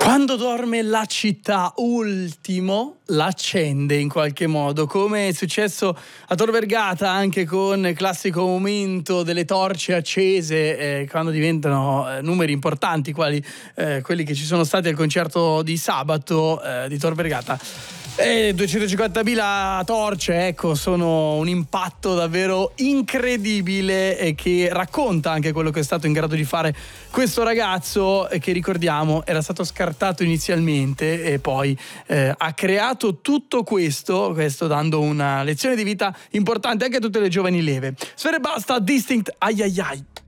Quando dorme la città, Ultimo l'accende in qualche modo, come è successo a Tor Vergata, anche con il classico momento delle torce accese, quando diventano numeri importanti, quali quelli che ci sono stati al concerto di sabato di Tor Vergata. 250.000 torce, ecco, sono un impatto davvero incredibile e che racconta anche quello che è stato in grado di fare questo ragazzo, che ricordiamo era stato scartato inizialmente e poi ha creato tutto questo dando una lezione di vita importante anche a tutte le giovani leve. Sfere Basta, Distinct, ai ai ai.